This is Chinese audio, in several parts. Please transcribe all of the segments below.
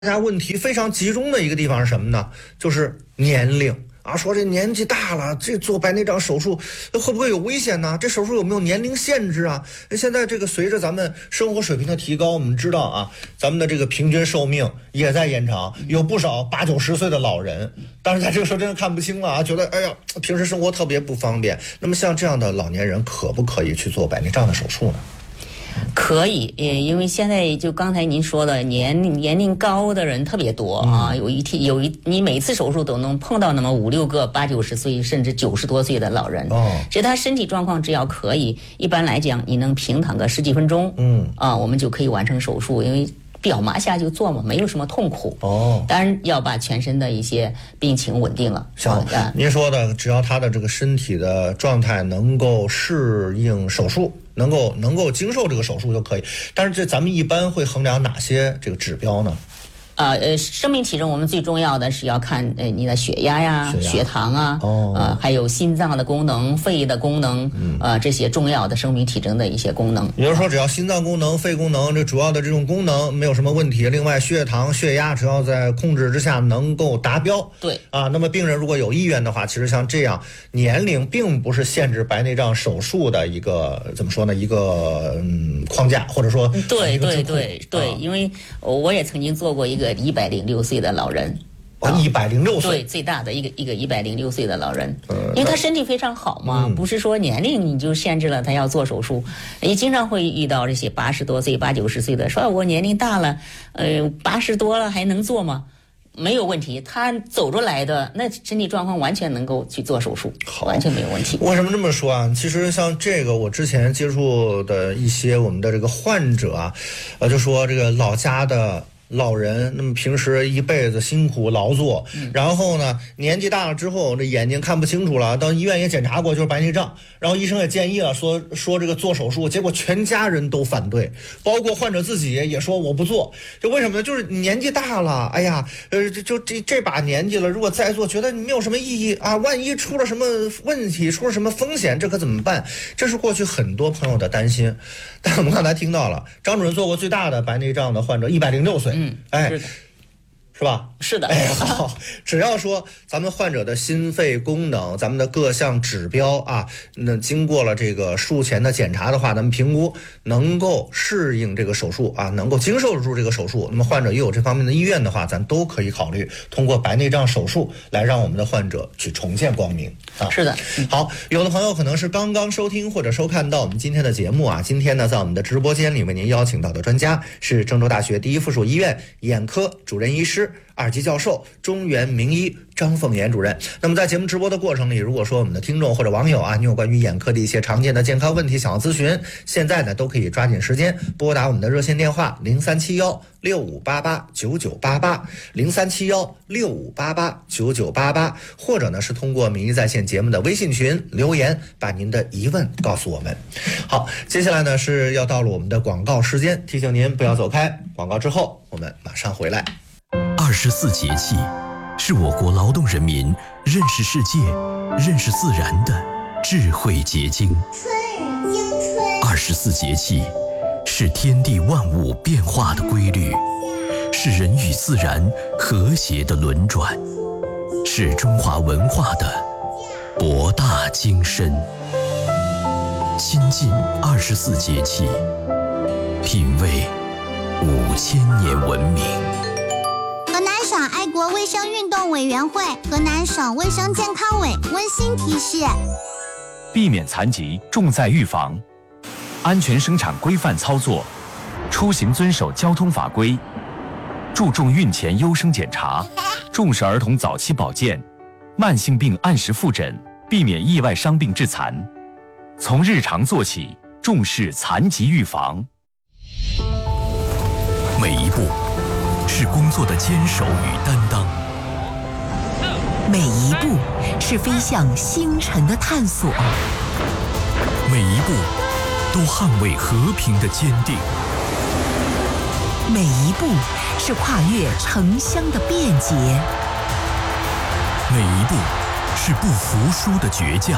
大家问题非常集中的一个地方是什么呢？就是年龄啊，说这年纪大了，这做白内障手术会不会有危险呢？这手术有没有年龄限制啊？现在这个随着咱们生活水平的提高，我们知道啊，咱们的这个平均寿命也在延长，有不少80、90岁的老人，但是在这个时候真的看不清了啊，觉得哎呀，平时生活特别不方便。那么像这样的老年人，可不可以去做白内障的手术呢？ 可以，因为现在就刚才您说的年龄高的人特别多啊，你每次手术都能碰到那么5、6个80、90岁甚至90多岁的老人。其实他身体状况只要可以，一般来讲你能平躺个10几分钟，我们就可以完成手术，因为表麻下就做嘛，没有什么痛苦。当然要把全身的一些病情稳定了。 像您说的，只要他的这个身体的状态能够适应手术，能够经受这个手术就可以。但是咱们一般会衡量哪些这个指标呢？ 生命体征我们最重要的是要看你的血压呀、血糖啊，还有心脏的功能、肺的功能，这些重要的生命体征的一些功能。 也就是说，只要心脏功能、肺功能这主要的这种功能没有什么问题，另外血糖、血压只要在控制之下能够达标， 对啊，那么病人如果有意愿的话，其实像这样年龄并不是限制白内障手术的一个怎么说呢？一个框架，或者说对，因为我也曾经做过一个106岁的老人 ，106岁， 对，最大的一个106岁的老人，因为他身体非常好嘛，不是说年龄你就限制了他要做手术，也经常会遇到这些80多岁、80、90岁的，说我年龄大了，80多了还能做吗？没有问题，他走出来的那身体状况完全能够去做手术，完全没有问题。 为什么这么说啊？其实像这个我之前接触的一些我们的这个患者啊，就说这个老家的老人，那么平时一辈子辛苦劳作，然后呢年纪大了之后这眼睛看不清楚了，到医院也检查过就是白内障，然后医生也建议了说这个做手术，结果全家人都反对，包括患者自己也说我不做。就为什么呢？就是年纪大了，哎呀，这把年纪了，如果再做觉得没有什么意义啊，万一出了什么问题，出了什么风险，这可怎么办？这是过去很多朋友的担心。但我们刚才听到了，张主任做过最大的白内障的患者106岁，是吧？ 是的， 好，只要说咱们患者的心肺功能，咱们的各项指标啊，那经过了这个术前的检查的话，咱们评估能够适应这个手术啊，能够经受得住这个手术，那么患者也有这方面的意愿的话，咱都可以考虑通过白内障手术来让我们的患者去重见光明啊。 是的， 好，有的朋友可能是刚刚收听或者收看到我们今天的节目啊，今天呢，在我们的直播间里为您邀请到的专家是郑州大学第一附属医院眼科主任医师、2级教授、中原名医张凤岩主任。那么在节目直播的过程里，如果说我们的听众或者网友啊，你有关于眼科的一些常见的健康问题想要咨询，现在呢都可以抓紧时间拨打我们的热线电话037165889988，037165889988，或者呢是通过名医在线节目的微信群留言，把您的疑问告诉我们。好，接下来呢是要到了我们的广告时间，提醒您不要走开，广告之后我们马上回来。 24节气是我国劳动人民认识世界、认识自然的智慧结晶。24节气是天地万物变化的规律，是人与自然和谐的轮转，是中华文化的博大精深。亲近24节气，品味5000年文明。 河南省爱国卫生运动委员会、河南省卫生健康委温馨提示： 避免残疾重在预防，安全生产规范操作，出行遵守交通法规，注重孕前优生检查，重视儿童早期保健，慢性病按时复诊，避免意外伤病致残。从日常做起，重视残疾预防。 每一步是工作的坚守与担当， 每一步是飞向星辰的探索， 每一步都捍卫和平的坚定， 每一步是跨越城乡的便捷， 每一步是不服输的倔强，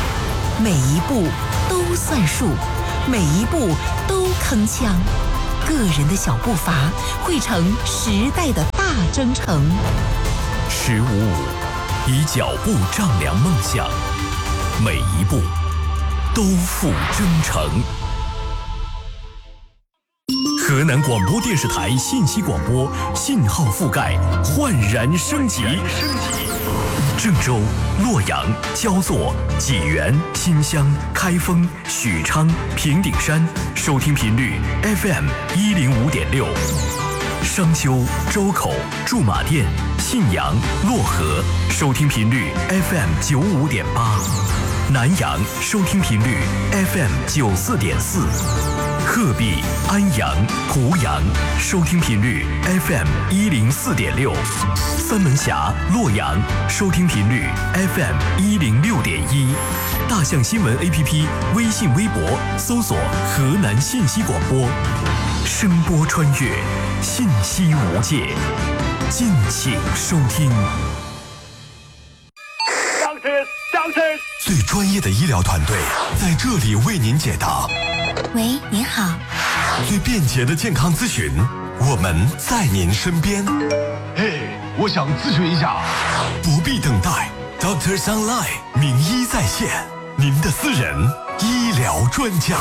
每一步都算数，每一步都铿锵。 个人的小步伐汇成时代的大征程。 1055，以脚步丈量梦想，每一步都付真诚。河南广播电视台信息广播信号覆盖焕然升级。郑州、洛阳、焦作、济源、新乡、开封、许昌、平顶山收听频率 FM 105.6，商丘、周口、驻马店、信阳、漯河收听频率 FM 95.8，南阳收听频率 FM 94.4，鹤壁、安阳、湖阳收听频率 FM 104.6，三门峡、洛阳收听频率 FM 106.1，大象新闻 APP 微信微博搜索河南信息广播，声波穿越，信息无界，敬请收听。 最专业的医疗团队在这里为您解答。 喂，您好。 最便捷的健康咨询，我们在您身边。 嘿，我想咨询一下。 不必等待 ，Doctors Online 名医在线，您的私人医疗专家。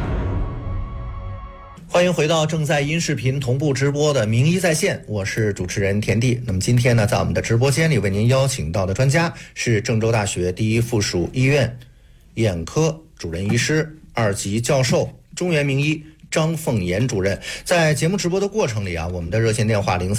欢迎回到正在音视频同步直播的名医在线，我是主持人田地。那么今天呢，在我们的直播间里为您邀请到的专家是郑州大学第一附属医院眼科主任医师、2级教授、中原名医张凤岩主任。在节目直播的过程里啊，我们的热线电话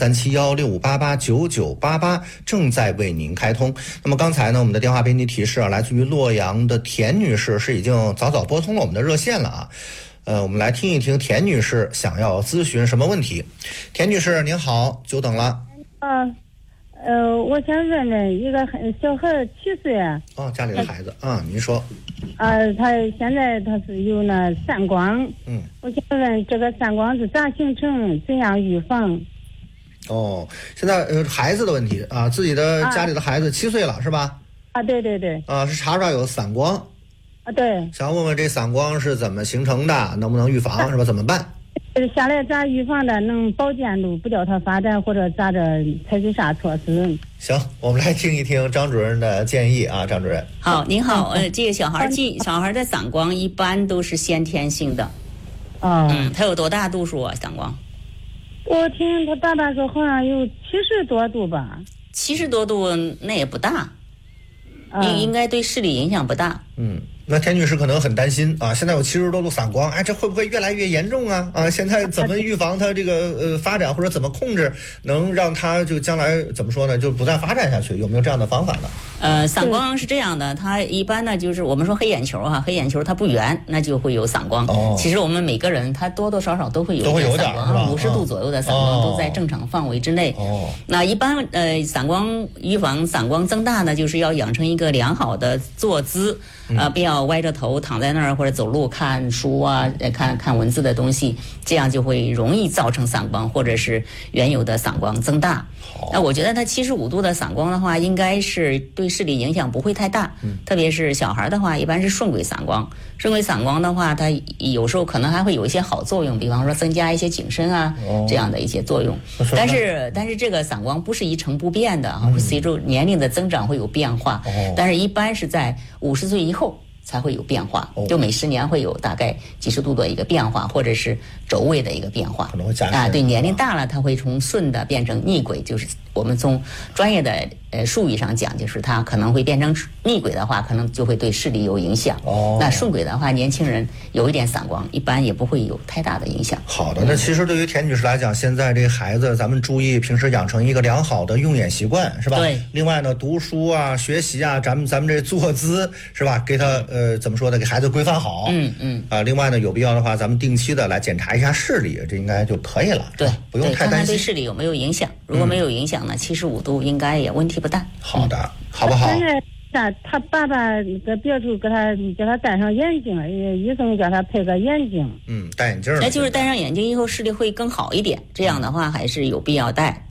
037165889988正在为您开通。那么刚才呢，我们的电话编辑提示啊，来自于洛阳的田女士是已经早早拨通了我们的热线了啊。我们来听一听田女士想要咨询什么问题。田女士您好，久等了。 我想问问一个小孩7岁啊。 家里的孩子啊，您说。 他现在他是有那散光。我想问这个散光是咋形成，怎样预防？ 现在孩子的问题啊，自己的家里的孩子7岁了是吧？ 对对对。 是查出来有散光。 对。 想问问这散光是怎么形成的，能不能预防，是吧？怎么办？ 下来咋预防的，能保健路，不叫它发展，或者咋着采取啥措施？ 行，我们来听一听张主任的建议啊，张主任。 好，您好，这个小孩的散光一般都是先天性的。他有多大度数啊？散光？ 我听他爸爸说好像有70多度吧。 70多度那也不大，应该对视力影响不大。 那田女士可能很担心啊，现在有70多度散光，这会不会越来越严重啊？现在怎么预防它这个发展，或者怎么控制，能让它就将来怎么说呢，就不再发展下去？有没有这样的方法呢？ 散光是这样的，它一般呢就是我们说黑眼球黑眼球它不圆，那就会有散光。其实我们每个人他多多少少都会有点散光，50度左右的散光都在正常范围之内。那一般散光预防散光增大呢，就是要养成一个良好的坐姿。不要歪着头躺在那儿，或者走路看书啊，看文字的东西，这样就会容易造成散光，或者是原有的散光增大。那我觉得它75度的散光的话，应该是对视力影响不会太大。特别是小孩的话，一般是顺轨散光。顺轨散光的话，它有时候可能还会有一些好作用，比方说增加一些景深啊，这样的一些作用。但是这个散光不是一成不变的，随着年龄的增长会有变化。但是一般是在50岁以后才会有变化，就每10年会有大概几十度的一个变化，或者是轴位的一个变化。 可能会加深。 对，年龄大了，它会从顺的变成逆轨，就是我们从专业的术语上讲，就是它可能会变成逆轨的话，可能就会对视力有影响。那顺轨的话，年轻人有一点散光，一般也不会有太大的影响。 好的，那其实对于田女士来讲，现在这孩子咱们注意平时养成一个良好的用眼习惯，是吧？ 对。 另外呢，读书啊、学习啊，咱们这坐姿是吧？给他怎么说呢？给孩子规范好。另外呢，有必要的话，咱们定期的来检查一下视力，这应该就可以了。 对， 不用太担心。 看看对视力有没有影响，如果没有影响呢，75度应该也问题不大。 好的，好不好？ 现在他爸爸搁别处叫他戴上眼镜，医生叫他配个眼镜。 戴眼镜。 那就是戴上眼镜以后视力会更好一点，这样的话还是有必要戴。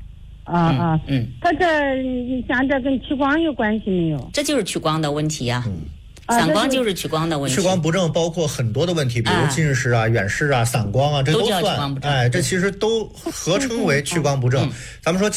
他这像这跟屈光有关系没有？ 这就是屈光的问题啊。 散光就是屈光的问题。 屈光不正包括很多的问题，比如近视啊、远视啊、散光啊，这都算。哎，这其实都合称为屈光不正。咱们说。